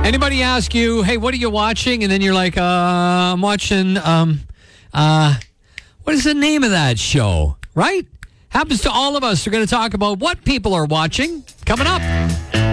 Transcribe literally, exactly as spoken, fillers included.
Anybody ask you, hey, what are you watching? And then you're like, uh, I'm watching, um, uh, what is the name of that show? Right? Happens to all of us. We're going to talk about what people are watching coming up.